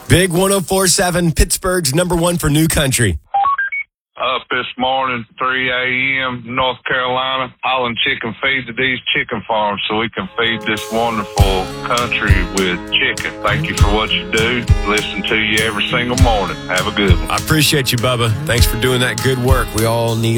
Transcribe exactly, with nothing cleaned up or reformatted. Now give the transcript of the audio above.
Big one oh four point seven, Pittsburgh's number one for new country. Up this morning, three a.m., North Carolina, hauling chicken feed to these chicken farms so we can feed this wonderful country with chicken. Thank you for what you do. Listen to you every single morning. Have a good one. I appreciate you, Bubba. Thanks for doing that good work. We all need